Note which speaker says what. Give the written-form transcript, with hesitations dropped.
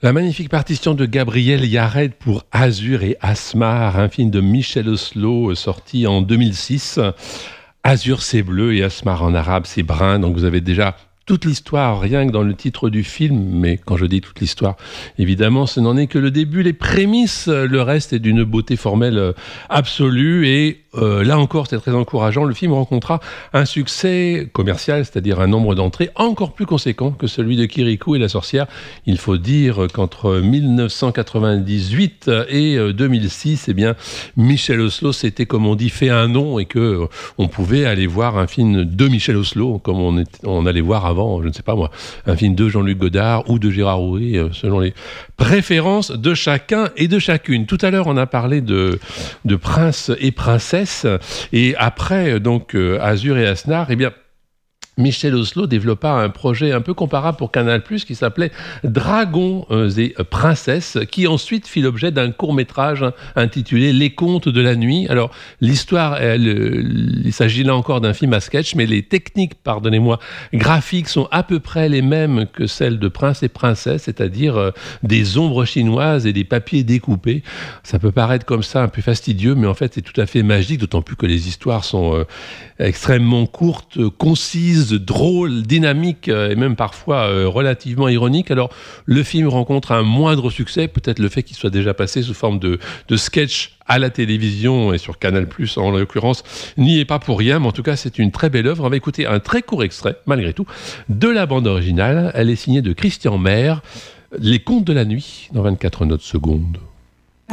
Speaker 1: La magnifique partition de Gabriel Yared pour Azur et Asmar, un film de Michel Oslo sorti en 2006. Azur c'est bleu et Asmar en arabe c'est brun, donc vous avez déjà toute l'histoire, rien que dans le titre du film, mais quand je dis toute l'histoire, évidemment, ce n'en est que le début, les prémices, le reste est d'une beauté formelle absolue, et là encore, c'est très encourageant, le film rencontra un succès commercial, c'est-à-dire un nombre d'entrées encore plus conséquent que celui de Kirikou et la sorcière. Il faut dire qu'entre 1998 et 2006, eh bien, Michel Oslo s'était, comme on dit, fait un nom, et que on pouvait aller voir un film de Michel Oslo, comme on allait voir avant, je ne sais pas moi, un film de Jean-Luc Godard ou de Gérard Rouy, selon les préférences de chacun et de chacune. Tout à l'heure, on a parlé de prince et princesse, et après, donc, Azur et Asmar, eh bien, Michel Oslo développa un projet un peu comparable pour Canal+, qui s'appelait Dragons et Princesses, qui ensuite fit l'objet d'un court-métrage intitulé Les Contes de la Nuit. Alors, l'histoire, il s'agit là encore d'un film à sketch, mais les techniques, pardonnez-moi, graphiques sont à peu près les mêmes que celles de Prince et Princesse, c'est-à-dire des ombres chinoises et des papiers découpés. Ça peut paraître comme ça un peu fastidieux, mais en fait, c'est tout à fait magique, d'autant plus que les histoires sont extrêmement courtes, concises, drôle, dynamique et même parfois relativement ironique. Alors, le film rencontre un moindre succès, peut-être le fait qu'il soit déjà passé sous forme de sketch à la télévision et sur Canal+, en l'occurrence, n'y est pas pour rien, mais en tout cas, c'est une très belle œuvre. On va écouter un très court extrait, malgré tout, de la bande originale. Elle est signée de Christian Maire, Les Contes de la Nuit, dans 24 notes secondes.